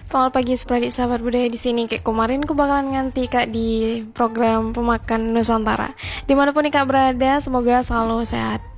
Selamat pagi Spradik sahabat budaya di sini. Kayak kemarin aku bakalan nganti Kak di program Pemakan Nusantara. Dimanapun nih Kak berada, semoga selalu sehat.